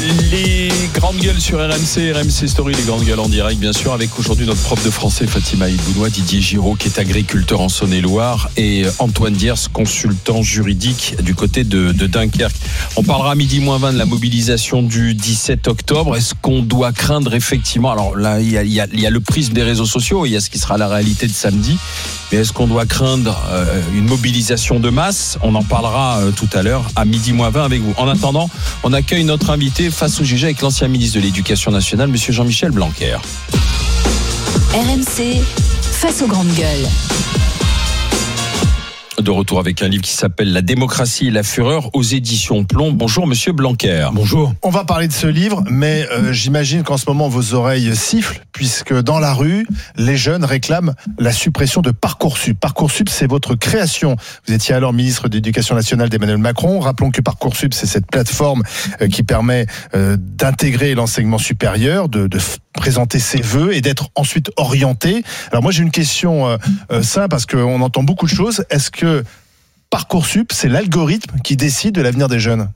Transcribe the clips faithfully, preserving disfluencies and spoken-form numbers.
Les grandes gueules sur R M C, R M C Story, les grandes gueules en direct, bien sûr, avec aujourd'hui notre prof de français Fatima Ibounoua, Didier Giraud, qui est agriculteur en Saône-et-Loire, et Antoine Diers, consultant juridique du côté de, de Dunkerque. On parlera à midi moins vingt de la mobilisation du dix-sept octobre. Est-ce qu'on doit craindre effectivement, alors là, il y a, il y a, il y a le prisme des réseaux sociaux, il y a ce qui sera la réalité de samedi, mais est-ce qu'on doit craindre euh, une mobilisation de masse? On en parlera euh, tout à l'heure à midi moins vingt avec vous. En attendant, on accueille notre invité face au G G avec l'ancien ministre de l'Éducation nationale, monsieur Jean-Michel Blanquer. R M C, face aux grandes gueules. De retour avec un livre qui s'appelle La démocratie et la fureur aux éditions Plomb. Bonjour monsieur Blanquer. Bonjour. On va parler de ce livre, mais euh, j'imagine qu'en ce moment vos oreilles sifflent, puisque dans la rue, les jeunes réclament la suppression de Parcoursup. Parcoursup, c'est votre création. Vous étiez alors ministre de l'Éducation nationale d'Emmanuel Macron. Rappelons que Parcoursup, c'est cette plateforme euh, qui permet euh, d'intégrer l'enseignement supérieur, de, de f- présenter ses vœux et d'être ensuite orienté. Alors moi j'ai une question euh, euh, simple, parce qu'on entend beaucoup de choses. Est-ce que Parcoursup, c'est l'algorithme qui décide de l'avenir des jeunes?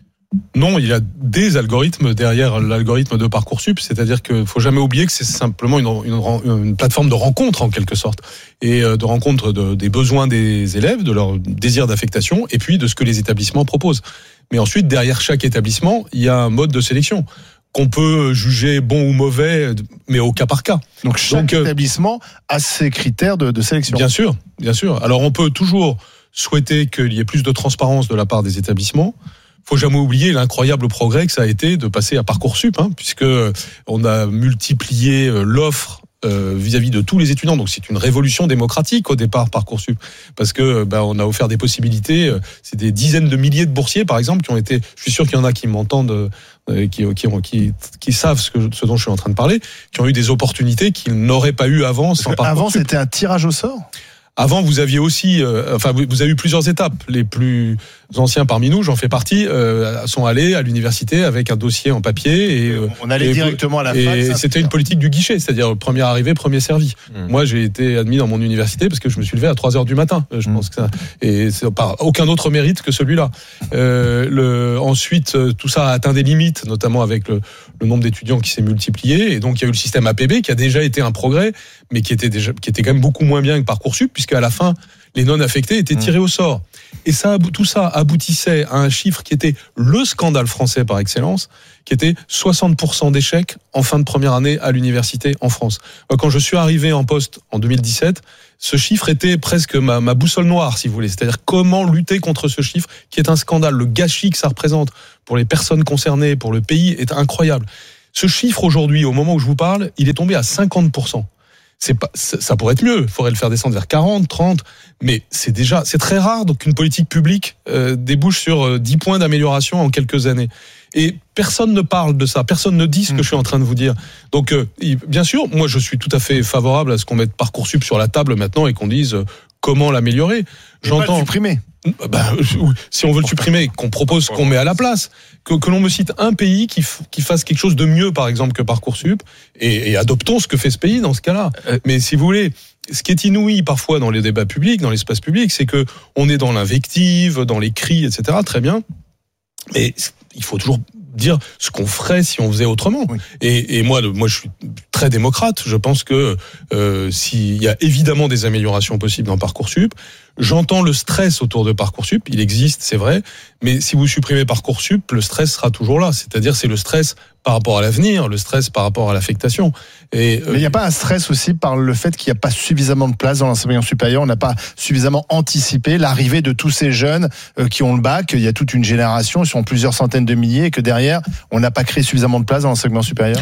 Non, il y a des algorithmes derrière l'algorithme de Parcoursup, c'est-à-dire qu'il ne faut jamais oublier que c'est simplement une, une, une plateforme de rencontre en quelque sorte, et de rencontre de, des besoins des élèves, de leur désir d'affectation, et puis de ce que les établissements proposent. Mais ensuite, derrière chaque établissement, il y a un mode de sélection qu'on peut juger bon ou mauvais, mais au cas par cas. Donc chaque Donc, établissement a ses critères de, de sélection. Bien sûr, bien sûr. Alors on peut toujours souhaiter qu'il y ait plus de transparence de la part des établissements. Faut jamais oublier l'incroyable progrès que ça a été de passer à Parcoursup, hein, puisque on a multiplié l'offre euh, vis-à-vis de tous les étudiants. Donc c'est une révolution démocratique au départ, Parcoursup, parce que bah, on a offert des possibilités. C'est des dizaines de milliers de boursiers, par exemple, qui ont été. Je suis sûr qu'il y en a qui m'entendent, euh, qui, qui, qui, qui savent ce, que, ce dont je suis en train de parler, qui ont eu des opportunités qu'ils n'auraient pas eu avant. Sans Parcoursup. Avant, c'était un tirage au sort. Avant, vous aviez aussi, euh, enfin, vous avez eu plusieurs étapes. Les plus anciens parmi nous, j'en fais partie, euh, sont allés à l'université avec un dossier en papier et euh, on allait et, directement à la fac. Et c'était une politique du guichet, c'est-à-dire premier arrivé, premier servi. Mmh. Moi, j'ai été admis dans mon université parce que je me suis levé à trois heures du matin. Je mmh. pense que ça, et c'est pas aucun autre mérite que celui-là. Euh, le, ensuite, tout ça a atteint des limites, notamment avec le, le nombre d'étudiants qui s'est multiplié. Et donc, il y a eu le système A P B qui a déjà été un progrès, mais qui était déjà, qui était quand même beaucoup moins bien que Parcoursup, puisqu'à la fin, les non-affectés étaient tirés au sort. Et ça, tout ça aboutissait à un chiffre qui était le scandale français par excellence, qui était soixante pour cent d'échecs en fin de première année à l'université en France. Quand je suis arrivé en poste en deux mille dix-sept, ce chiffre était presque ma, ma boussole noire, si vous voulez. C'est-à-dire comment lutter contre ce chiffre qui est un scandale. Le gâchis que ça représente pour les personnes concernées, pour le pays, est incroyable. Ce chiffre aujourd'hui, au moment où je vous parle, il est tombé à cinquante pour cent. C'est pas, ça pourrait être mieux. Il faudrait le faire descendre vers quarante, trente, mais c'est déjà, c'est très rare donc qu'une politique publique euh, débouche sur dix points d'amélioration en quelques années. Et personne ne parle de ça, personne ne dit ce que je suis en train de vous dire. Donc, euh, bien sûr, moi je suis tout à fait favorable à ce qu'on mette Parcoursup sur la table maintenant et qu'on dise euh, comment l'améliorer. J'entends. Pas le supprimer. Bah, si on veut le supprimer, qu'on propose ce qu'on met à la place, que, que l'on me cite un pays qui, f- qui fasse quelque chose de mieux, par exemple, que Parcoursup, et, et adoptons ce que fait ce pays dans ce cas-là. Euh, Mais si vous voulez, ce qui est inouï parfois dans les débats publics, dans l'espace public, c'est que on est dans l'invective, dans les cris, et cetera. Très bien, mais il faut toujours dire ce qu'on ferait si on faisait autrement. Oui. Et, et moi, moi, je suis très démocrate. Je pense que euh, s'il y a évidemment des améliorations possibles dans Parcoursup, j'entends le stress autour de Parcoursup. Il existe, c'est vrai. Mais si vous supprimez Parcoursup, le stress sera toujours là. C'est-à-dire, c'est le stress par rapport à l'avenir, le stress par rapport à l'affectation. Et, mais il n'y a pas un stress aussi par le fait qu'il n'y a pas suffisamment de place dans l'enseignement supérieur, on n'a pas suffisamment anticipé l'arrivée de tous ces jeunes euh, qui ont le bac, il y a toute une génération, ils sont plusieurs centaines de milliers, et que derrière, on n'a pas créé suffisamment de place dans l'enseignement supérieur?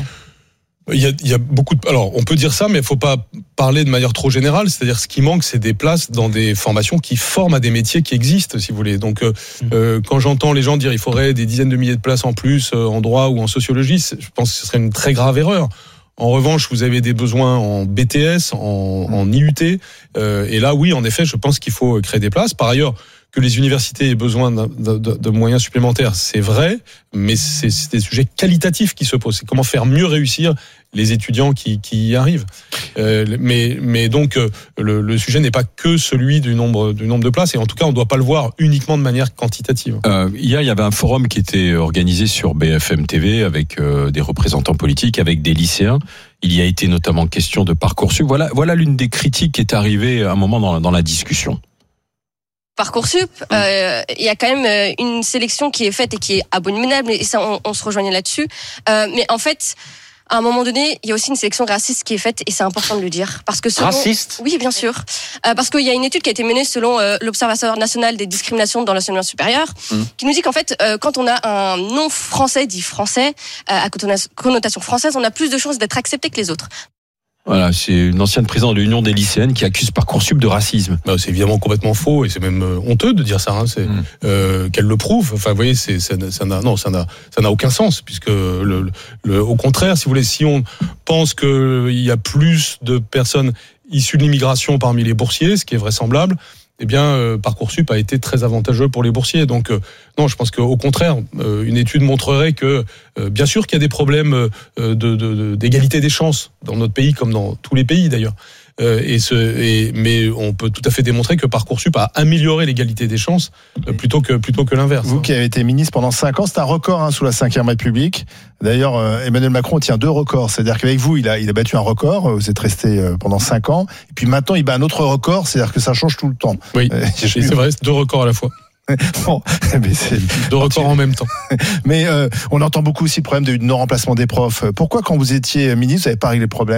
Il y a, il y a beaucoup de, alors on peut dire ça, mais il faut pas parler de manière trop générale. C'est-à-dire, ce qui manque, c'est des places dans des formations qui forment à des métiers qui existent, si vous voulez. Donc, euh, mmh. euh, quand j'entends les gens dire il faudrait des dizaines de milliers de places en plus euh, en droit ou en sociologie, je pense que ce serait une très grave erreur. En revanche, vous avez des besoins en B T S, en, en I U T, euh, et là, oui, en effet, je pense qu'il faut créer des places. Par ailleurs, que les universités aient besoin de, de, de moyens supplémentaires, c'est vrai, mais c'est, c'est des sujets qualitatifs qui se posent. C'est comment faire mieux réussir les étudiants qui, qui y arrivent. Euh, mais, mais donc, euh, le, le sujet n'est pas que celui du nombre, du nombre de places, et en tout cas, on ne doit pas le voir uniquement de manière quantitative. Euh, hier, il y avait un forum qui était organisé sur B F M T V avec euh, des représentants politiques, avec des lycéens. Il y a été notamment question de Parcoursup. Voilà, voilà l'une des critiques qui est arrivée à un moment dans, dans la discussion. Parcoursup, il euh, y a quand même une sélection qui est faite et qui est abominable, et ça, on, on se rejoignait là-dessus. Euh, mais en fait, à un moment donné, il y a aussi une sélection raciste qui est faite, et c'est important de le dire. Parce que selon... Raciste ? Oui, bien sûr. Euh, parce qu'il y a une étude qui a été menée selon euh, l'Observatoire national des discriminations dans l'enseignement supérieur, mmh. qui nous dit qu'en fait, euh, quand on a un nom français dit français, euh, à connotation française, on a plus de chances d'être accepté que les autres. Voilà, c'est une ancienne présidente de l'Union des lycéennes qui accuse Parcoursup de racisme. Non, c'est évidemment complètement faux, et c'est même honteux de dire ça. Hein, c'est mmh. euh, qu'elle le prouve. Enfin, vous voyez, c'est, ça, ça n'a, non, ça n'a, ça n'a aucun sens, puisque le, le, au contraire, si vous voulez, si on pense qu'il y a plus de personnes issues de l'immigration parmi les boursiers, ce qui est vraisemblable, eh bien, euh, Parcoursup a été très avantageux pour les boursiers. Donc, euh, non, je pense qu'au contraire, euh, une étude montrerait que, euh, bien sûr qu'il y a des problèmes euh, de, de, de, d'égalité des chances dans notre pays, comme dans tous les pays d'ailleurs. Euh, et ce, et, mais on peut tout à fait démontrer que Parcoursup a amélioré l'égalité des chances euh, plutôt que plutôt que l'inverse. Vous qui avez été ministre pendant cinq ans, c'est un record hein, sous la cinquième République. D'ailleurs, euh, Emmanuel Macron tient deux records. C'est-à-dire qu'avec vous, il a, il a battu un record. Vous êtes resté euh, pendant cinq ans. Et puis maintenant, il bat un autre record. C'est-à-dire que ça change tout le temps. Oui, euh, et c'est vrai, c'est deux records à la fois. Bon, mais c'est deux records en même temps. Mais euh, on entend beaucoup aussi le problème de non-remplacement des profs. Pourquoi, quand vous étiez ministre, vous n'avez pas réglé le problème ?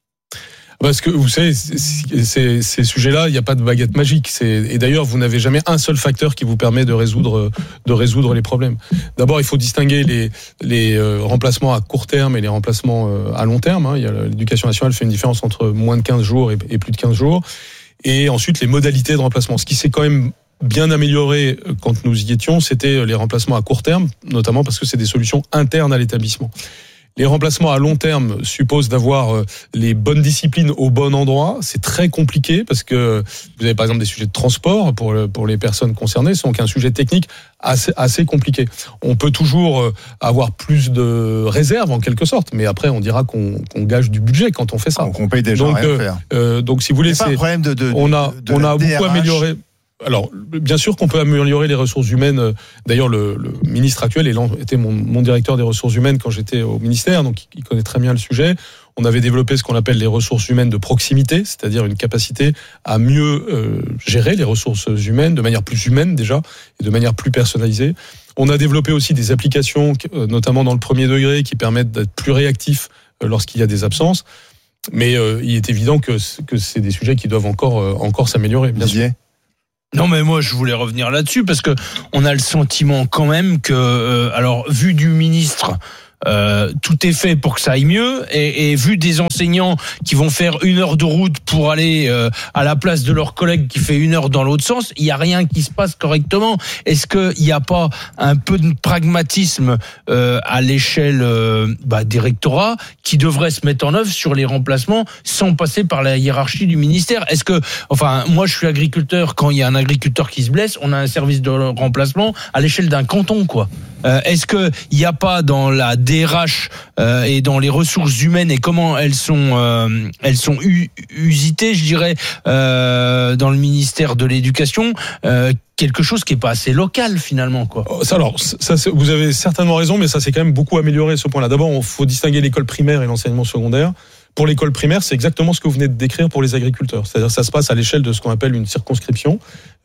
Parce que vous savez, ces, ces sujets-là, il n'y a pas de baguette magique. C'est, et d'ailleurs, vous n'avez jamais un seul facteur qui vous permet de résoudre, de résoudre les problèmes. D'abord, il faut distinguer les, les euh, remplacements à court terme et les remplacements euh, à long terme. Hein. Il y a, l'éducation nationale fait une différence entre moins de quinze jours et, et plus de quinze jours. Et ensuite, les modalités de remplacement. Ce qui s'est quand même bien amélioré quand nous y étions, c'était les remplacements à court terme, notamment parce que c'est des solutions internes à l'établissement. Les remplacements à long terme supposent d'avoir les bonnes disciplines au bon endroit. C'est très compliqué parce que vous avez par exemple des sujets de transport pour, pour les personnes concernées. C'est donc un sujet technique assez, assez compliqué. On peut toujours avoir plus de réserves en quelque sorte, mais après on dira qu'on, qu'on gage du budget quand on fait ça. Donc on paye des gens donc, à rien faire. Euh, donc si vous voulez, c'est, c'est pas un problème de, de, on a, de on a D R H. beaucoup amélioré. Alors, bien sûr qu'on peut améliorer les ressources humaines. D'ailleurs, le, le ministre actuel était mon, mon directeur des ressources humaines quand j'étais au ministère, donc il connaît très bien le sujet. On avait développé ce qu'on appelle les ressources humaines de proximité, c'est-à-dire une capacité à mieux euh, gérer les ressources humaines de manière plus humaine déjà et de manière plus personnalisée. On a développé aussi des applications, notamment dans le premier degré, qui permettent d'être plus réactifs lorsqu'il y a des absences. Mais euh, il est évident que, que c'est des sujets qui doivent encore, euh, encore s'améliorer, bien sûr. Non mais moi je voulais revenir là-dessus parce que on a le sentiment quand même que euh, alors vu du ministre Euh, tout est fait pour que ça aille mieux et, et vu des enseignants qui vont faire une heure de route pour aller euh, à la place de leur collègue qui fait une heure dans l'autre sens, il y a rien qui se passe correctement. Est-ce qu'il n'y a pas un peu de pragmatisme euh, à l'échelle euh, bah, des rectorats qui devrait se mettre en œuvre sur les remplacements sans passer par la hiérarchie du ministère? Est-ce que, enfin, moi je suis agriculteur, quand il y a un agriculteur qui se blesse, on a un service de remplacement à l'échelle d'un canton, quoi. Euh, est-ce que il n'y a pas dans la D R H euh, et dans les ressources humaines et comment elles sont euh, elles sont u- usitées, je dirais, euh, dans le ministère de l'Éducation, euh, quelque chose qui est pas assez local finalement, quoi. Ça, alors, ça, c'est, vous avez certainement raison, mais ça s'est quand même beaucoup amélioré ce point-là. D'abord, il faut distinguer l'école primaire et l'enseignement secondaire. Pour l'école primaire, c'est exactement ce que vous venez de décrire pour les agriculteurs. C'est-à-dire ça se passe à l'échelle de ce qu'on appelle une circonscription,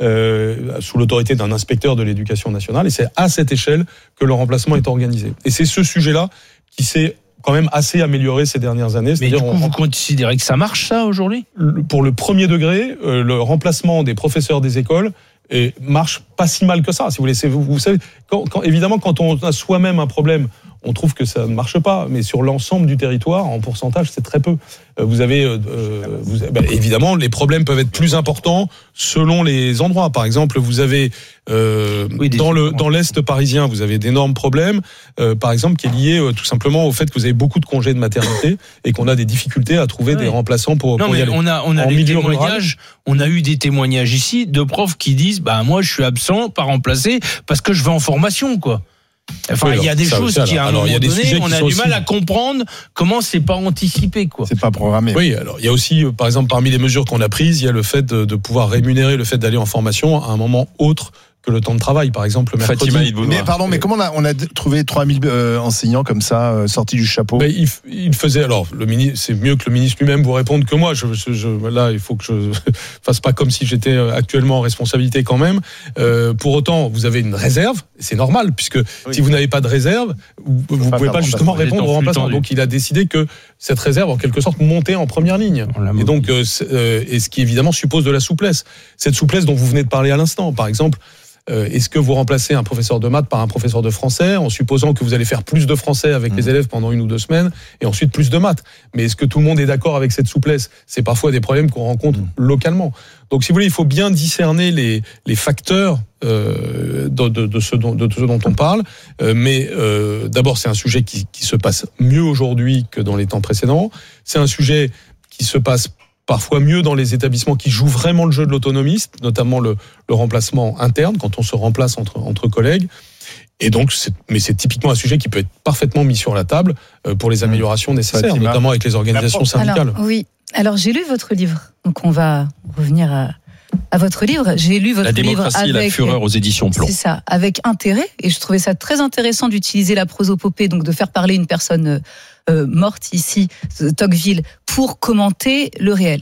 euh, sous l'autorité d'un inspecteur de l'éducation nationale, et c'est à cette échelle que le remplacement est organisé. Et c'est ce sujet-là qui s'est quand même assez amélioré ces dernières années. Mais C'est-à-dire du coup, on, vous considérez que ça marche, ça, aujourd'hui ? Pour le premier degré, euh, le remplacement des professeurs des écoles et marche pas si mal que ça, si vous voulez. C'est, vous, vous savez, quand, quand, évidemment, quand on a soi-même un problème, on trouve que ça ne marche pas. Mais sur l'ensemble du territoire, en pourcentage, c'est très peu. Vous avez, euh, vous, bah, évidemment, les problèmes peuvent être plus importants selon les endroits. Par exemple, vous avez euh, oui, dans le dans l'est parisien, vous avez d'énormes problèmes. Euh, par exemple, qui est lié euh, tout simplement au fait que vous avez beaucoup de congés de maternité et qu'on a des difficultés à trouver oui. des remplaçants pour, non, pour y mais aller. On a on a en des témoignages. On a eu des témoignages ici de profs qui disent, bah moi je suis absent, pas remplacé, parce que je vais en formation, quoi. Enfin, oui, il y a des choses aussi, qui, à un alors, moment donné, on a du mal aussi... à comprendre comment c'est pas anticipé, quoi. C'est pas programmé. Oui, alors il y a aussi, par exemple, parmi les mesures qu'on a prises, il y a le fait de, de pouvoir rémunérer le fait d'aller en formation à un moment autre que le temps de travail, par exemple, le mercredi. Mais pardon, mais comment on a, on a trouvé trois mille euh, enseignants comme ça, euh, sortis du chapeau? Ben, il, il faisait, alors, le ministre, c'est mieux que le ministre lui-même vous réponde que moi. Je, je, je, là, il faut que je fasse pas comme si j'étais actuellement en responsabilité quand même. Euh, pour autant, vous avez une réserve, c'est normal, puisque oui. si vous n'avez pas de réserve, vous ne pouvez pas justement répondre au remplacement. Donc, il a décidé que cette réserve, en quelque sorte, montait en première ligne. Et donc, euh, euh, et ce qui évidemment suppose de la souplesse. Cette souplesse dont vous venez de parler à l'instant, par exemple. Euh, est-ce que vous remplacez un professeur de maths par un professeur de français en supposant que vous allez faire plus de français avec mmh. les élèves pendant une ou deux semaines et ensuite plus de maths? Mais est-ce que tout le monde est d'accord avec cette souplesse? C'est parfois des problèmes qu'on rencontre mmh. localement. Donc, si vous voulez, il faut bien discerner les, les facteurs euh, de, de, de, ce dont, de ce dont on parle. Euh, mais euh, d'abord, c'est un sujet qui, qui se passe mieux aujourd'hui que dans les temps précédents. C'est un sujet qui se passe parfois mieux dans les établissements qui jouent vraiment le jeu de l'autonomiste, notamment le, le remplacement interne, quand on se remplace entre, entre collègues. Et donc, c'est, mais c'est typiquement un sujet qui peut être parfaitement mis sur la table pour les améliorations nécessaires, Fatima. Notamment avec les organisations syndicales. Alors, oui, alors j'ai lu votre livre, donc on va revenir à, à votre livre. J'ai lu votre la livre démocratie avec... et la fureur aux éditions Plomb. C'est ça, avec intérêt, et je trouvais ça très intéressant d'utiliser la prosopopée, donc de faire parler une personne euh, morte ici, de Tocqueville, pour commenter le réel.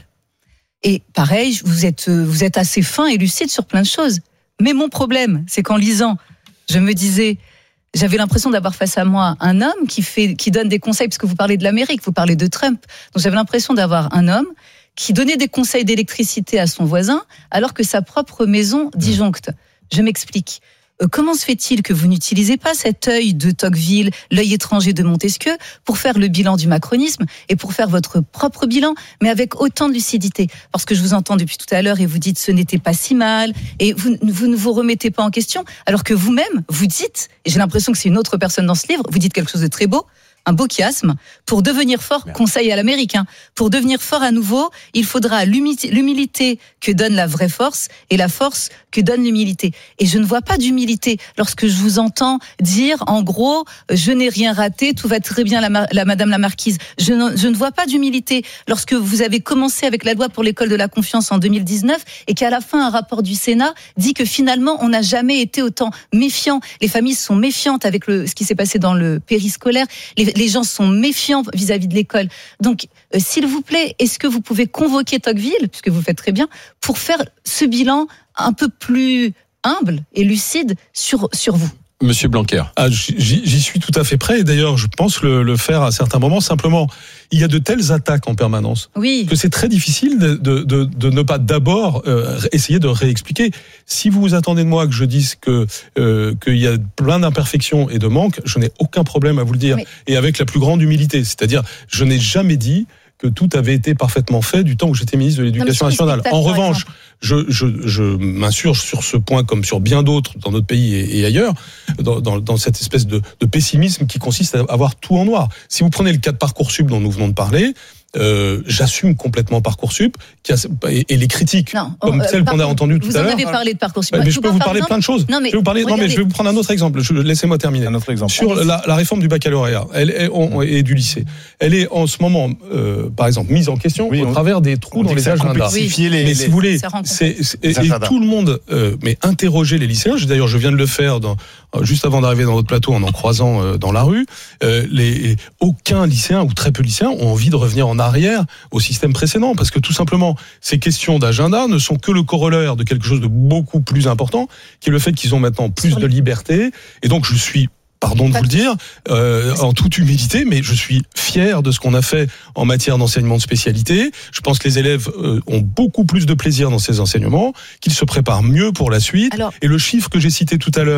Et pareil, vous êtes, vous êtes assez fin et lucide sur plein de choses. Mais mon problème, c'est qu'en lisant, je me disais, j'avais l'impression d'avoir face à moi un homme qui fait, qui donne des conseils, parce que vous parlez de l'Amérique, vous parlez de Trump. Donc j'avais l'impression d'avoir un homme qui donnait des conseils d'électricité à son voisin, alors que sa propre maison disjoncte. Je m'explique. Comment se fait-il que vous n'utilisez pas cet œil de Tocqueville, l'œil étranger de Montesquieu, pour faire le bilan du macronisme et pour faire votre propre bilan, mais avec autant de lucidité? Parce que je vous entends depuis tout à l'heure et vous dites ce n'était pas si mal, et vous, vous ne vous remettez pas en question, alors que vous-même, vous dites, et j'ai l'impression que c'est une autre personne dans ce livre, vous dites quelque chose de très beau, un beau chiasme, pour devenir fort, conseil à l'américain, pour devenir fort à nouveau, il faudra l'humilité, l'humilité que donne la vraie force et la force que donne l'humilité. Et je ne vois pas d'humilité lorsque je vous entends dire, en gros, je n'ai rien raté, tout va très bien, la, la madame la marquise. Je ne, je ne vois pas d'humilité lorsque vous avez commencé avec la loi pour l'école de la confiance en deux mille dix-neuf et qu'à la fin, un rapport du Sénat dit que finalement, on n'a jamais été autant méfiant. Les familles sont méfiantes avec le, ce qui s'est passé dans le périscolaire. Les, les gens sont méfiants vis-à-vis de l'école. Donc, euh, s'il vous plaît, est-ce que vous pouvez convoquer Tocqueville, puisque vous le faites très bien, pour faire ce bilan un peu plus humble et lucide sur, sur vous? Monsieur Blanquer. Ah, j'y, j'y suis tout à fait prêt. Et d'ailleurs, je pense le, le faire à certains moments. Simplement, il y a de telles attaques en permanence oui. que c'est très difficile de, de, de, de ne pas d'abord euh, essayer de réexpliquer. Si vous vous attendez de moi que je dise que euh, qu'il y a plein d'imperfections et de manques, je n'ai aucun problème à vous le dire. Oui. Et avec la plus grande humilité. C'est-à-dire, je n'ai jamais dit que tout avait été parfaitement fait du temps où j'étais ministre de l'Éducation non, nationale. En revanche, je, je, je m'insurge sur ce point comme sur bien d'autres dans notre pays et, et ailleurs, dans, dans, dans cette espèce de, de pessimisme qui consiste à avoir tout en noir. Si vous prenez le cas de Parcoursup dont nous venons de parler, Euh, j'assume complètement Parcoursup qui a, et, et les critiques non, comme euh, celles qu'on a entendues tout à l'heure. Vous en avez parlé de Parcoursup. Mais je peux vous parler de plein de choses. Non mais, je vais vous parler. Non mais je vais vous prendre un autre exemple. Je, laissez-moi terminer. Un autre exemple. Sur la, la réforme du baccalauréat, elle est, on, et du lycée, elle est en ce moment, euh, par exemple, mise en question oui, au on, travers des trous dans les agendas. Oui. Les, mais les, si vous voulez, c'est, c'est, et, et tout le monde, euh, mais interroger les lycéens. D'ailleurs, je viens de le faire dans, juste avant d'arriver dans votre plateau en en croisant euh, dans la rue. Euh, les, aucun lycéen ou très peu de lycéens ont envie de revenir en arrière au système précédent, parce que tout simplement, ces questions d'agenda ne sont que le corollaire de quelque chose de beaucoup plus important, qui est le fait qu'ils ont maintenant plus de liberté. Et donc, je suis pardon de vous le dire, euh, en toute humilité, mais je suis fier de ce qu'on a fait en matière d'enseignement de spécialité. Je pense que les élèves euh, ont beaucoup plus de plaisir dans ces enseignements, qu'ils se préparent mieux pour la suite. Alors, et le chiffre que j'ai cité tout à l'heure,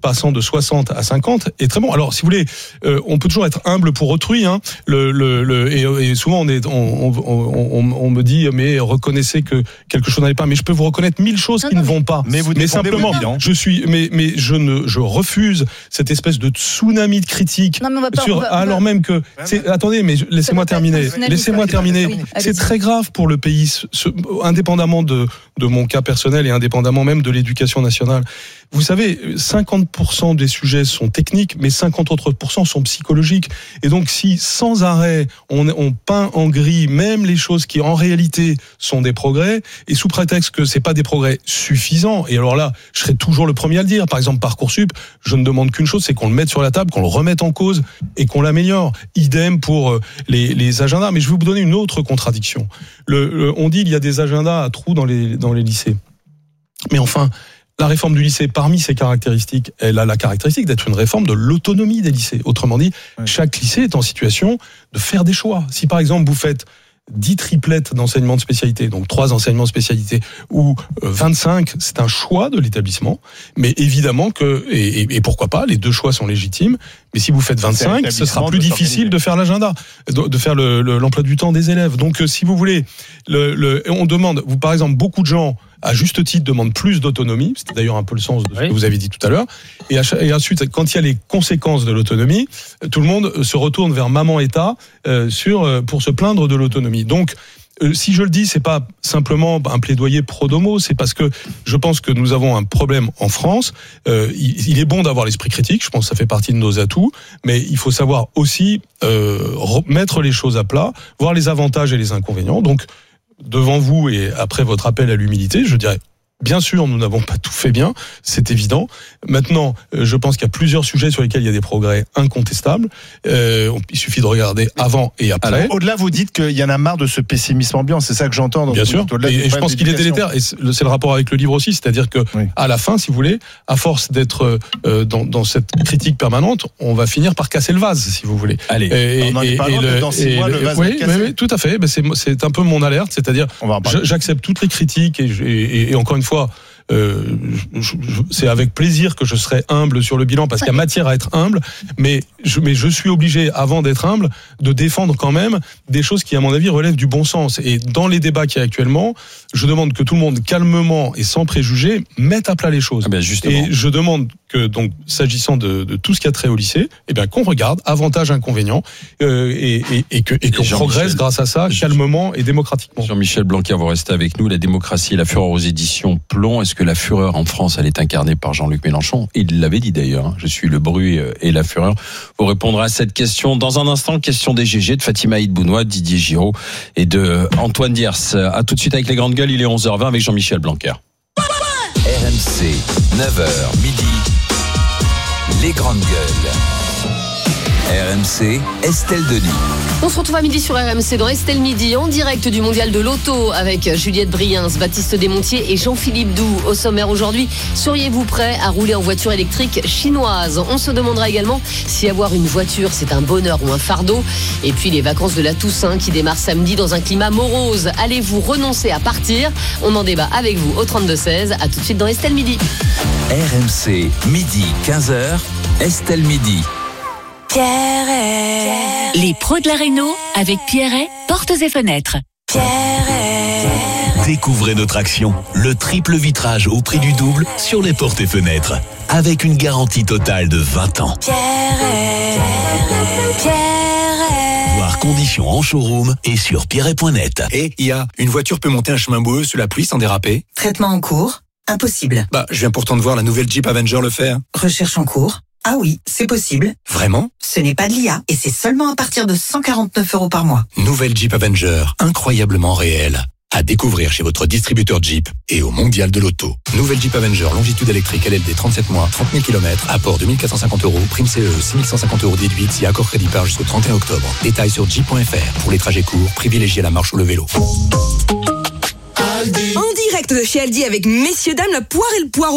passant de soixante à cinquante est très bon. Alors, si vous voulez, euh, on peut toujours être humble pour autrui. Hein. Le, le, le, et, et souvent, on, est, on, on, on, on me dit, mais reconnaissez que quelque chose n'allait pas. Mais je peux vous reconnaître mille choses non, qui non, ne vont pas. Mais vous mais simplement, je suis, mais, mais je ne, je refuse cette espèce de tsunami de critiques. Non, mais on va pas, sur, on va, alors on va... même que, c'est, attendez, mais laissez-moi terminer. Laissez-moi terminer. Oui, c'est très grave pour le pays, ce, indépendamment de, de mon cas personnel et indépendamment même de l'éducation nationale. Vous savez, cinquante pour cent des sujets sont techniques, mais cinquante autres pourcents sont psychologiques. Et donc, si sans arrêt, on, on peint en gris même les choses qui, en réalité, sont des progrès, et sous prétexte que c'est pas des progrès suffisants, et alors là, je serai toujours le premier à le dire. Par exemple, Parcoursup, je ne demande qu'une chose, c'est qu'on le mette sur la table, qu'on le remette en cause et qu'on l'améliore. Idem pour les, les agendas. Mais je vais vous donner une autre contradiction. Le, le, on dit il y a des agendas à trous dans les, dans les lycées. Mais enfin, la réforme du lycée, parmi ses caractéristiques, elle a la caractéristique d'être une réforme de l'autonomie des lycées. Autrement dit, oui. Chaque lycée est en situation de faire des choix. Si par exemple vous faites dix triplettes d'enseignement de spécialité, donc trois enseignements de spécialité, ou vingt-cinq, c'est un choix de l'établissement, mais évidemment que, et, et pourquoi pas, les deux choix sont légitimes, mais si vous faites vingt-cinq, ce sera plus difficile de faire l'agenda, de, de faire le, le, l'emploi du temps des élèves. Donc si vous voulez, le, le, on demande, vous par exemple, beaucoup de gens, à juste titre, demandent plus d'autonomie, c'était d'ailleurs un peu le sens de ce oui. que vous avez dit tout à l'heure, et, à, et ensuite, quand il y a les conséquences de l'autonomie, tout le monde se retourne vers maman État euh, sur, euh, pour se plaindre de l'autonomie. Donc, euh, si je le dis, c'est pas simplement un plaidoyer pro domo, c'est parce que je pense que nous avons un problème en France. Euh, il, il est bon d'avoir l'esprit critique, je pense que ça fait partie de nos atouts, mais il faut savoir aussi euh, mettre les choses à plat, voir les avantages et les inconvénients. Donc, devant vous et après votre appel à l'humilité, je dirais, bien sûr, nous n'avons pas tout fait bien, c'est évident. Maintenant, je pense qu'il y a plusieurs sujets sur lesquels il y a des progrès incontestables. Euh, il suffit de regarder avant et après. Alors, au-delà, vous dites qu'il y en a marre de ce pessimisme ambiant, c'est ça que j'entends. Donc bien sûr, et, et je pense qu'il est délétère, et c'est le rapport avec le livre aussi, c'est-à-dire que oui. à la fin, si vous voulez, à force d'être euh, dans, dans cette critique permanente, on va finir par casser le vase, si vous voulez. Allez, et, on en est pas loin, dans six mois, le vase oui, va casser. Oui, oui, tout à fait, ben c'est, c'est un peu mon alerte, c'est-à-dire j'accepte toutes les critiques et, et, et encore une fois, Euh, je, je, c'est avec plaisir que je serai humble sur le bilan parce qu'il y a matière à être humble, mais je, mais je suis obligé, avant d'être humble, de défendre quand même des choses qui, à mon avis, relèvent du bon sens. Et dans les débats qu'il y a actuellement, je demande que tout le monde, calmement et sans préjugés, mette à plat les choses. Ah ben justement. Et je demande que, donc, s'agissant de, de tout ce qui a trait au lycée, eh bien, qu'on regarde avantages, inconvénients, euh, et, et, et, que, et qu'on progresse grâce à ça, calmement et démocratiquement. Jean-Michel Blanquer, vous restez avec nous. La démocratie et la fureur aux éditions Plomb. Est-ce que la fureur en France, elle est incarnée par Jean-Luc Mélenchon? Il l'avait dit d'ailleurs, hein, je suis le bruit et la fureur. Vous répondrez à cette question dans un instant. Question des G G de Fatima Hidbounoua, Didier Giraud et de Antoine Diers. À tout de suite avec les grandes gueules, il est onze heures vingt avec Jean-Michel Blanquer. R M C, neuf heures midi, les grandes gueules. R M C, Estelle Denis. On se retrouve à midi sur R M C dans Estelle Midi, en direct du mondial de l'auto avec Juliette Briens, Baptiste Desmontiers et Jean-Philippe Doux. Au sommaire aujourd'hui, seriez-vous prêt à rouler en voiture électrique chinoise? On se demandera également si avoir une voiture c'est un bonheur ou un fardeau. Et puis les vacances de la Toussaint qui démarrent samedi dans un climat morose. Allez-vous renoncer à partir? On en débat avec vous au trente-deux seize. À tout de suite dans Estelle Midi. R M C, midi quinze heures, Estelle Midi. Pierret. Les pros de la réno avec Pierret, portes et fenêtres. Pierret. Découvrez notre action, le triple vitrage au prix du double sur les portes et fenêtres, avec une garantie totale de vingt ans. Pierret. Pierret. Voir conditions en showroom et sur pierret point net. Et I A, une voiture peut monter un chemin boueux sous la pluie sans déraper? Traitement en cours? Impossible. Bah, je viens pourtant de voir la nouvelle Jeep Avenger le faire. Recherche en cours? Ah oui, c'est possible. Vraiment? Ce n'est pas de l'I A et c'est seulement à partir de cent quarante-neuf euros par mois. Nouvelle Jeep Avenger, incroyablement réelle. À découvrir chez votre distributeur Jeep et au mondial de l'auto. Nouvelle Jeep Avenger, longitude électrique, L L D trente-sept mois, trente mille kilomètres, apport deux mille quatre cent cinquante euros, prime C E, six mille cent cinquante euros déduite si accord crédit par jusqu'au trente et un octobre. Détails sur jeep point f r. Pour les trajets courts, privilégiez la marche ou le vélo. En direct de chez Aldi avec messieurs dames la poire et le poireau.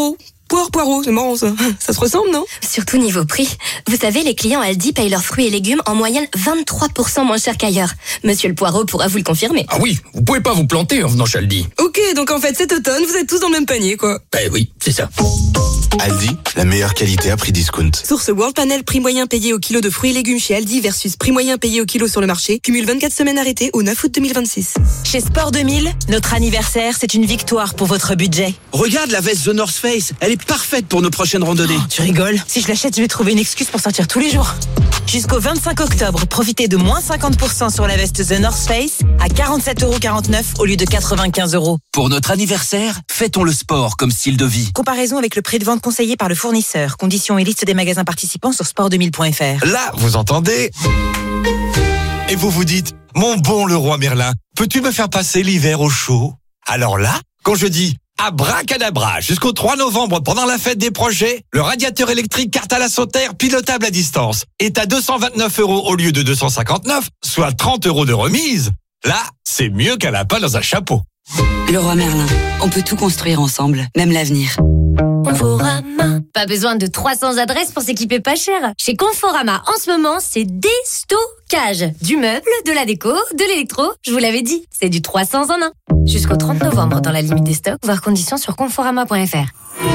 Poire, poireau, c'est marrant ça. Ça se ressemble, non? Surtout niveau prix. Vous savez, les clients Aldi payent leurs fruits et légumes en moyenne vingt-trois pour cent moins cher qu'ailleurs. Monsieur le Poireau pourra vous le confirmer. Ah oui, vous pouvez pas vous planter en venant chez Aldi. Ok, donc en fait cet automne, vous êtes tous dans le même panier, quoi. Ben oui, c'est ça. Aldi, la meilleure qualité à prix discount. Source World Panel, prix moyen payé au kilo de fruits et légumes chez Aldi versus prix moyen payé au kilo sur le marché. Cumule vingt-quatre semaines arrêtées au neuf août deux mille vingt-six. Chez Sport deux mille, notre anniversaire, c'est une victoire pour votre budget. Regarde la veste The North Face, elle est parfaite pour nos prochaines randonnées. Oh, tu rigoles? Si je l'achète, je vais trouver une excuse pour sortir tous les jours. Jusqu'au vingt-cinq octobre, profitez de moins cinquante pour cent sur la veste The North Face à quarante-sept euros quarante-neuf au lieu de quatre-vingt-quinze euros. Pour notre anniversaire, fêtons le sport comme style de vie. Comparaison avec le prix de vente conseillé par le fournisseur. Conditions et liste des magasins participants sur sport deux mille point f r. Là, vous entendez? Et vous vous dites, mon bon Leroy Merlin, peux-tu me faire passer l'hiver au chaud? Alors là, quand je dis abracadabra, jusqu'au trois novembre, pendant la fête des projets, le radiateur électrique Cartal à Sauterre, pilotable à distance, est à deux cent vingt-neuf euros au lieu de deux cent cinquante-neuf, soit trente euros de remise. Là, c'est mieux qu'un lapin dans un chapeau. Leroy Merlin, on peut tout construire ensemble, même l'avenir. Conforama. Pas besoin de trois cents adresses pour s'équiper pas cher. Chez Conforama, en ce moment, c'est déstockage. Du meuble, de la déco, de l'électro. Je vous l'avais dit, c'est du trois cents en un. Jusqu'au trente novembre, dans la limite des stocks, voir conditions sur conforama point f r.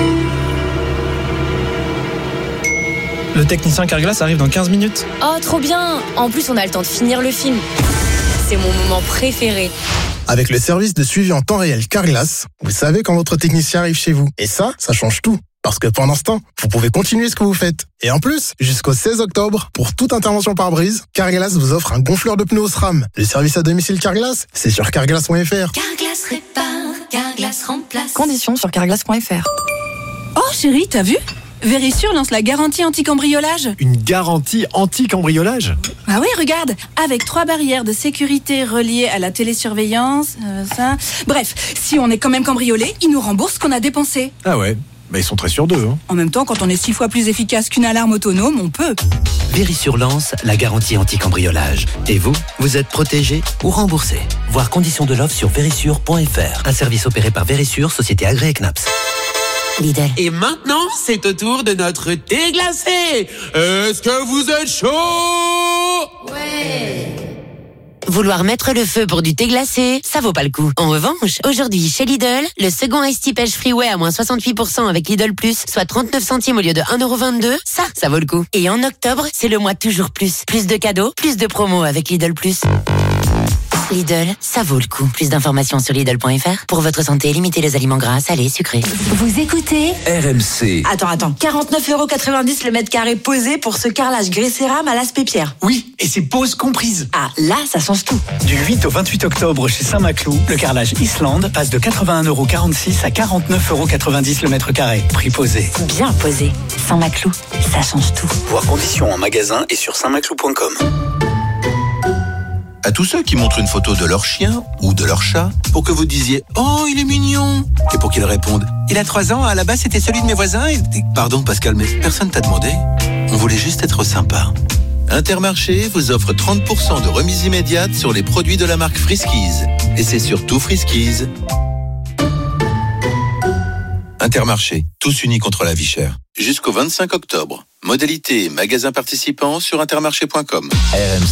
Le technicien Carglass arrive dans quinze minutes. Oh, trop bien. En plus, on a le temps de finir le film. C'est mon moment préféré. Avec le service de suivi en temps réel Carglass, vous savez quand votre technicien arrive chez vous. Et ça, ça change tout. Parce que pendant ce temps, vous pouvez continuer ce que vous faites. Et en plus, jusqu'au seize octobre, pour toute intervention par brise, Carglass vous offre un gonfleur de pneus SRAM. Le service à domicile Carglass, c'est sur carglass point f r. Carglass répare, Carglass remplace. Conditions sur carglass point f r. Oh chérie, t'as vu ? Verisure lance la garantie anti-cambriolage. Une garantie anti-cambriolage ? Ah oui, regarde, avec trois barrières de sécurité reliées à la télésurveillance, euh, ça... Bref, si on est quand même cambriolé, ils nous remboursent ce qu'on a dépensé. Ah ouais, bah ils sont très sûrs d'eux. Hein. En même temps, quand on est six fois plus efficace qu'une alarme autonome, on peut. Verisure lance la garantie anti-cambriolage. Et vous, vous êtes protégé ou remboursé. Voir conditions de l'offre sur verisure point f r. Un service opéré par Verisure, société agréée C N A P S. Lidl. Et maintenant, c'est au tour de notre thé glacé. Est-ce que vous êtes chaud? Ouais. Vouloir mettre le feu pour du thé glacé, ça vaut pas le coup. En revanche, aujourd'hui, chez Lidl, le second Ice Tea Pêche Freeway à moins soixante-huit pour cent avec Lidl Plus, soit trente-neuf centimes au lieu de un euro vingt-deux, ça, ça vaut le coup. Et en octobre, c'est le mois toujours plus. Plus de cadeaux, plus de promos avec Lidl Plus. Lidl, ça vaut le coup. Plus d'informations sur Lidl point f r. Pour votre santé, limitez les aliments gras, salés, sucrés. Vous écoutez R M C. Attends, attends. quarante-neuf euros quatre-vingt-dix le mètre carré posé pour ce carrelage grès cérame à l'aspect pierre. Oui, et c'est pose comprise. Ah, là, ça change tout. Du huit au vingt-huit octobre chez Saint-Maclou, le carrelage Islande passe de quatre-vingt-un euros quarante-six à quarante-neuf euros quatre-vingt-dix le mètre carré. Prix posé. Bien posé. Saint-Maclou, ça change tout. Voir conditions en magasin et sur saint maclou point com. À tous ceux qui montrent une photo de leur chien ou de leur chat pour que vous disiez « Oh, il est mignon !» et pour qu'ils répondent « Il a trois ans, à la base c'était celui de mes voisins et... » Pardon Pascal, mais personne t'a demandé. On voulait juste être sympa. Intermarché vous offre trente pour cent de remise immédiate sur les produits de la marque Friskies. Et c'est surtout Friskies. Intermarché, tous unis contre la vie chère. Jusqu'au vingt-cinq octobre. Modalité et magasins participants sur intermarché point com.